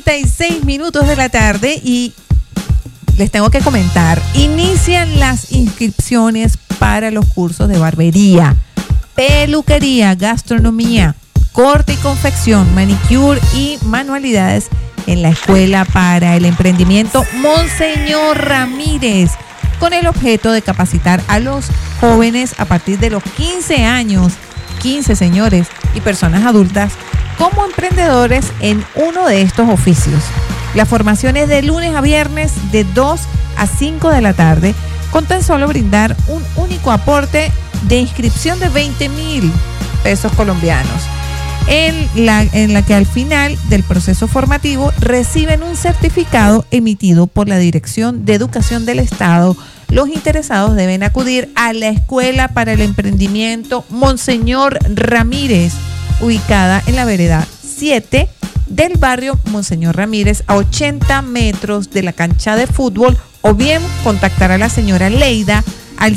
6:36 de la tarde y les tengo que comentar, inician las inscripciones para los cursos de barbería, peluquería, gastronomía, corte y confección, manicure y manualidades en la Escuela para el Emprendimiento Monseñor Ramírez, con el objeto de capacitar a los jóvenes a partir de los 15 años, 15 señores, y personas adultas como emprendedores en uno de estos oficios. La formación es de lunes a viernes de 2 a 5 de la tarde, con tan solo brindar un único aporte de inscripción de 20,000 pesos colombianos, en la que al final del proceso formativo reciben un certificado emitido por la Dirección de Educación del Estado. Los interesados deben acudir a la Escuela para el Emprendimiento Monseñor Ramírez, ubicada en la vereda 7 del barrio Monseñor Ramírez, a 80 metros de la cancha de fútbol, o bien contactar a la señora Leida al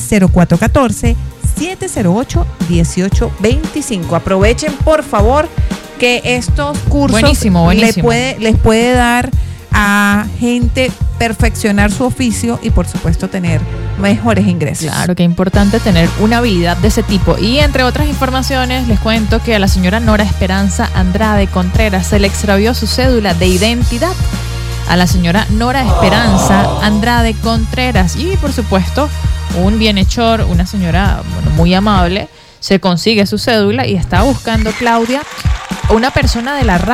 0414-708-1825. Aprovechen, por favor, que estos cursos buenísimo. les puede dar a gente perfeccionar su oficio y, por supuesto, tener mejores ingresos. Claro, que es importante tener una habilidad de ese tipo. Y entre otras informaciones, les cuento que a la señora Nora Esperanza Andrade Contreras se le extravió su cédula de identidad. A la señora Nora Esperanza Andrade Contreras. Y, por supuesto, un bienhechor, una señora muy amable, se consigue su cédula y está buscando, Claudia, una persona de la